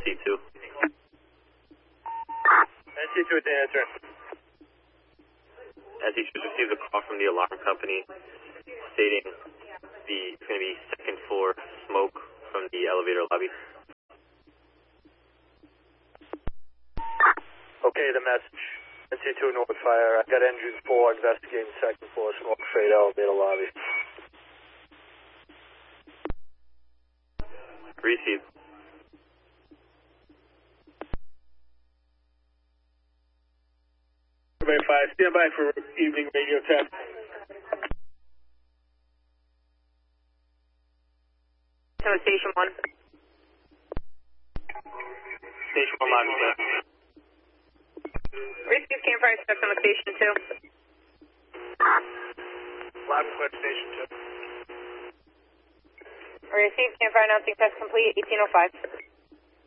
NC2. NC2 with the answer. NC2 just received a call from the alarm company stating it's going to be second floor smoke from the elevator lobby. Okay, the message. NC2 North Fire. I got engine 4 investigating second floor smoke fade elevator lobby. Receive. Survey 5, stand by for evening radio test. Station 1. Station 1 lobby, sir. Receive campfire steps on Station 2. Lobby clear Station 2. Receive campfire announcing test complete, 1805.